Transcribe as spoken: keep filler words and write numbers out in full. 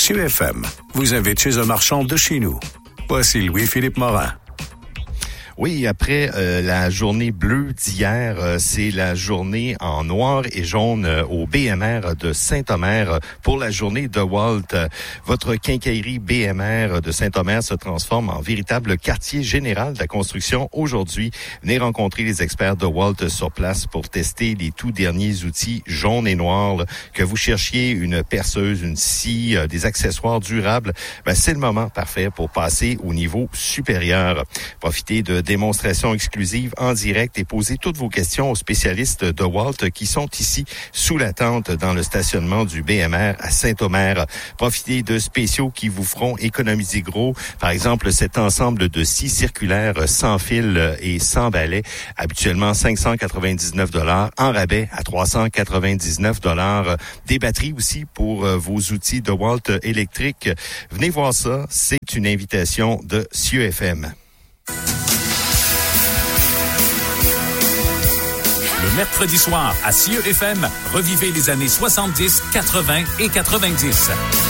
Cieux F M vous invite chez un marchand de chez nous. Voici Louis-Philippe Morin. Oui, après euh, la journée bleue d'hier, euh, c'est la journée en noir et jaune euh, au B M R de Saint-Omer euh, pour la journée de Walt. Euh, votre quincaillerie B M R de Saint-Omer se transforme en véritable quartier général de la construction aujourd'hui. Venez rencontrer les experts de Walt sur place pour tester les tout derniers outils jaunes et noirs. Là, que vous cherchiez une perceuse, une scie, euh, des accessoires durables, ben, c'est le moment parfait pour passer au niveau supérieur. Profitez de démonstration exclusive en direct et posez toutes vos questions aux spécialistes de Walt qui sont ici sous la tente dans le stationnement du B M R à Saint-Omer. Profitez de spéciaux qui vous feront économiser gros. Par exemple, cet ensemble de scie circulaires sans fil et sans balai, habituellement cinq cent quatre-vingt-dix-neuf dollars, en rabais à trois cent quatre-vingt-dix-neuf dollars. Des batteries aussi pour vos outils de Walt électriques. Venez voir ça, c'est une invitation de Cieux F M. Le mercredi soir à Cieux F M, revivez les années soixante-dix, quatre-vingts et quatre-vingt-dix.